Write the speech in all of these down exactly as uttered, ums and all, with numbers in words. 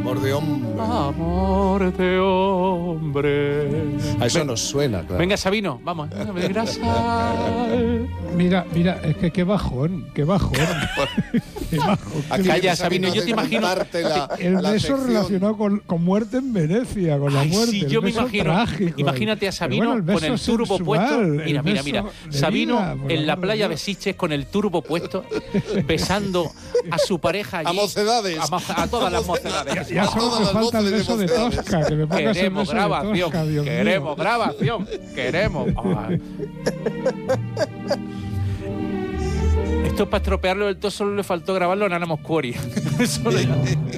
Amor de hombre. Amor de hombre. A eso Ven, nos suena, claro. Venga, Sabino, vamos. Grasa. Mira, mira, es que qué bajón, qué bajón. Qué bajón. Aquí Calla, viene Sabino, yo te imagino- contarte La, El la beso sección. relacionado con, con muerte en Venecia, con la Ay, muerte. sí, el yo me beso imagino. trágico. Imagínate a Pero Sabino bueno, con el beso turbo sensual, puesto. el Mira, mira, mira. beso de Sabino vida, por en la amor de playa de Dios. Siches con el turbo puesto, besando a su pareja allí. A mocedades. A, mo- a todas las Ya, mocedades. ya solo Todas me las falta el voces de beso de mocedades. Tosca, que me pongas el Queremos beso de grabación. Tosca, Dios mío. Queremos grabación. Queremos. Ay. Esto para estropearlo del todo solo le faltó grabarlo en Ana Moscori. Eso le-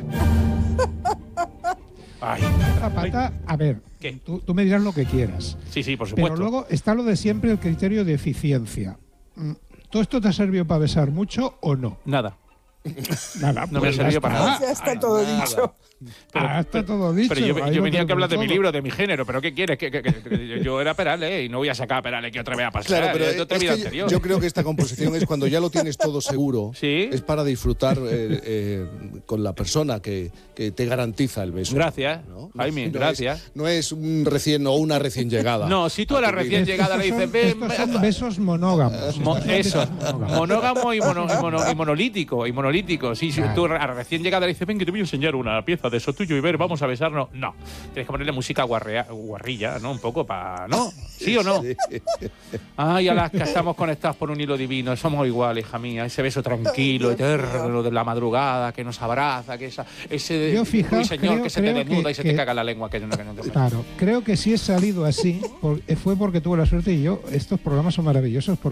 Ay. La pata, a ver, ¿Qué? tú, tú me dirás lo que quieras. Sí, sí, por Pero supuesto. luego está lo de siempre, el criterio de eficiencia. Mm, ¿Todo esto te ha servido para besar mucho o no? Nada. Nada, No me pues ha servido ya para está. nada. Ya está Ay, todo nada. dicho. Pero, Ah, está pero- todo dicho. Pero yo, ahí yo lo venía que hablar de mi todo. libro, de mi género, pero ¿qué quieres? Que, que- que- que yo era Perales y no voy a sacar a Perales que otra vez a pasar. Claro, pero es de otra es vida que anterior. yo creo que esta composición es cuando ya lo tienes todo seguro. Sí. Es para disfrutar eh, eh, con la persona que, que te garantiza el beso. Gracias, ¿no? Jaime, No gracias. Es, no es un recién o una recién llegada. No, si tú a la tu vida. recién llegada le dices, Estos ven, son, estos son ven, besos monógamos. Mo- Estos son eso, besos monógamos. monógamo y, mono- y mono- y monolítico, y monolítico. Sí, si Claro. tú a recién llegada le dices, ven que te voy a enseñar una pieza de eso tuyo y ver, vamos a besarnos. No, tienes que ponerle música guarrea- guarrilla, ¿no? Un poco para... ¿No? ¿Sí o no? Ay, Alaska, estamos conectados por un hilo divino, somos iguales, hija mía. Ese beso tranquilo, eterno de la madrugada, que nos abraza, que esa, ese Yo, fijaos, señor creo- que se te creo desnuda que- y se te que- caga la lengua. Que no, que no te- Claro, creo que si he salido así por- fue porque tuve la suerte y yo, estos programas son maravillosos porque